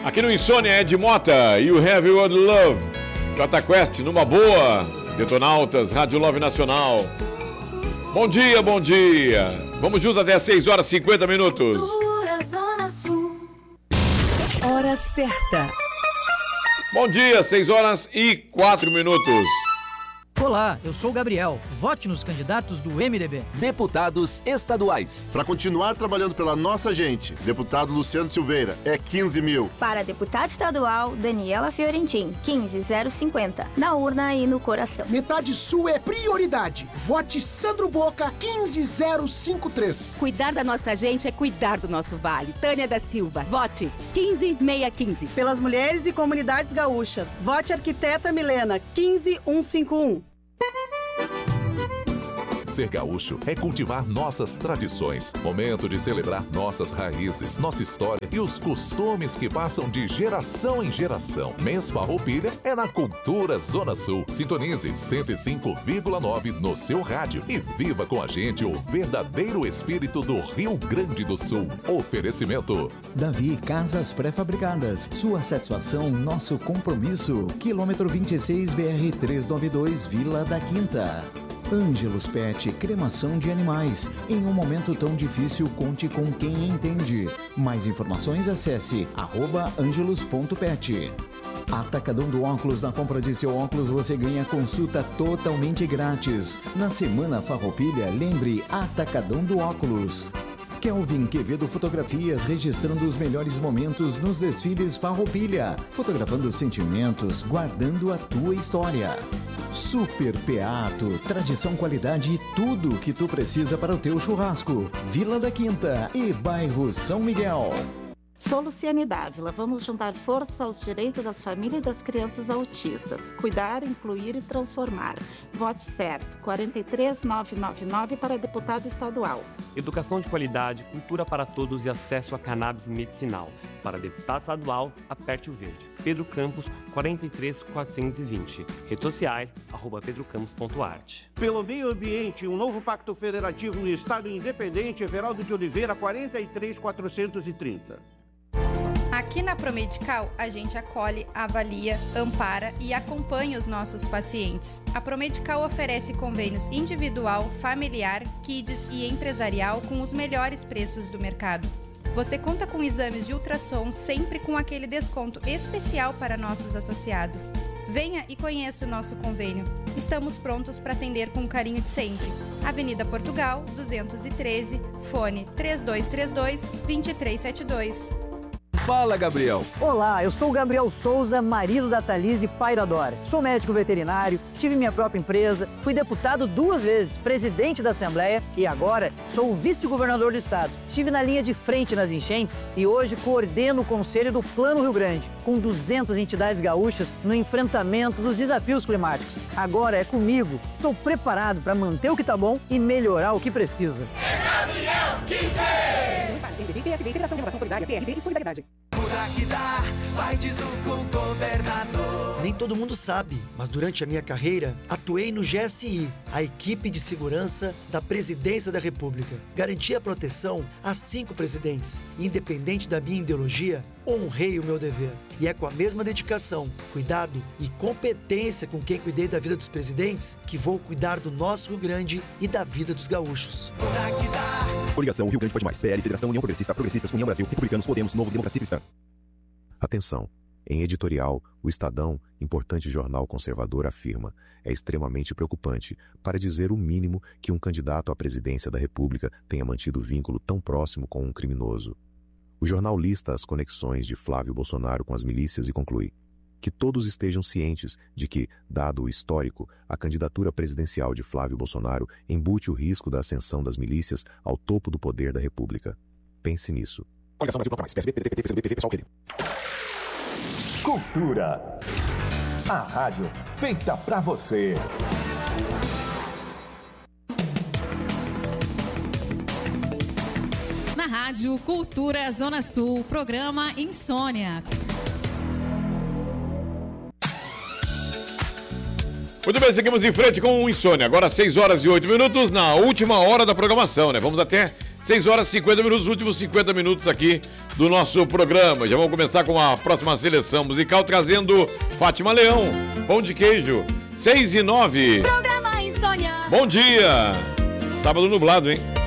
Aqui no Insônia é de Mota, You Have Your Love. Jota Quest, numa boa. Detonautas, Rádio Love Nacional. Bom dia, bom dia. Vamos juntos até às 6 horas e 50 minutos. Hora certa. Bom dia, 6 horas e 4 minutos. Olá, eu sou o Gabriel. Vote nos candidatos do MDB. Deputados estaduais. Para continuar trabalhando pela nossa gente, deputado Luciano Silveira, é 15 mil. Para deputado estadual, Daniela Fiorentin, 15.050. Na urna e no coração. Metade Sul é prioridade. Vote Sandro Boca, 15.053. Cuidar da nossa gente é cuidar do nosso vale. Tânia da Silva, vote 15.615. Pelas mulheres e comunidades gaúchas, vote Arquiteta Milena, 15.151. Ser gaúcho é cultivar nossas tradições, momento de celebrar nossas raízes, nossa história e os costumes que passam de geração em geração. Mês Farroupilha é na Cultura Zona Sul. Sintonize 105,9 no seu rádio e viva com a gente o verdadeiro espírito do Rio Grande do Sul. Oferecimento Davi Casas Pré-Fabricadas. Sua satisfação, nosso compromisso. Quilômetro 26 BR 392, Vila da Quinta. Ângelos Pet, cremação de animais. Em um momento tão difícil, conte com quem entende. Mais informações, acesse @angelos.pet. Atacadão do Óculos. Na compra de seu óculos, você ganha consulta totalmente grátis. Na Semana Farroupilha, lembre Atacadão do Óculos. Kelvin Quevedo Fotografias, registrando os melhores momentos nos desfiles Farroupilha, fotografando sentimentos, guardando a tua história. Super Peato, tradição, qualidade e tudo que tu precisa para o teu churrasco. Vila da Quinta e bairro São Miguel. Sou Luciane Dávila. Vamos juntar força aos direitos das famílias e das crianças autistas. Cuidar, incluir e transformar. Vote certo. 43999 para deputado estadual. Educação de qualidade, cultura para todos e acesso a cannabis medicinal. Para deputado estadual, aperte o verde. Pedro Campos, 43420. Redes sociais, @pedrocampos.art. Pelo meio ambiente, um novo pacto federativo no Estado Independente, Everaldo de Oliveira, 43430. Aqui na Promedical, a gente acolhe, avalia, ampara e acompanha os nossos pacientes. A Promedical oferece convênios individual, familiar, kids e empresarial com os melhores preços do mercado. Você conta com exames de ultrassom sempre com aquele desconto especial para nossos associados. Venha e conheça o nosso convênio. Estamos prontos para atender com o carinho de sempre. Avenida Portugal, 213, fone 3232-2372. Fala, Gabriel. Olá, eu sou o Gabriel Souza, marido da Thalise, pai da Dora. Sou médico veterinário, tive minha própria empresa, fui deputado 2 vezes, presidente da Assembleia e agora sou o vice-governador do estado. Estive na linha de frente nas enchentes e hoje coordeno o Conselho do Plano Rio Grande, com 200 entidades gaúchas no enfrentamento dos desafios climáticos. Agora é comigo. Estou preparado para manter o que tá bom e melhorar o que precisa. É Gabriel 15! PSB, Integração de Inovação Solidária, PRD e Solidariedade. Muda que dá, vai de Zoom com o governador. Nem todo mundo sabe, mas durante a minha carreira, atuei no GSI, a equipe de segurança da Presidência da República. Garanti a proteção a 5 presidentes. Independente da minha ideologia, honrei o meu dever. E é com a mesma dedicação, cuidado e competência com quem cuidei da vida dos presidentes que vou cuidar do nosso Rio Grande e da vida dos gaúchos. Muda que dá. Coligação Rio Grande Pode Mais, PL, Federação União Progressista, Progressistas, União Brasil, Republicanos, Podemos, Novo, Democracia Cristã. Atenção! Em editorial, o Estadão, importante jornal conservador, afirma: é extremamente preocupante, para dizer o mínimo, que um candidato à presidência da República tenha mantido vínculo tão próximo com um criminoso. O jornal lista as conexões de Flávio Bolsonaro com as milícias e conclui: que todos estejam cientes de que, dado o histórico, a candidatura presidencial de Flávio Bolsonaro embute o risco da ascensão das milícias ao topo do poder da República. Pense nisso. Coligação Brasil mais, PSB, PDT, PCdoB, PV, PSOL, Rede. Cultura. A rádio feita pra você. Na Rádio Cultura Zona Sul, programa Insônia. Muito bem, seguimos em frente com o Insônia. Agora 6 horas e 8 minutos, na última hora da programação, né? Vamos até 6 horas e 50 minutos, os últimos 50 minutos aqui do nosso programa. Já vamos começar com a próxima seleção musical, trazendo Fátima Leão, Pão de Queijo, 6 e 9. Programa Insônia. Bom dia! Sábado nublado, hein?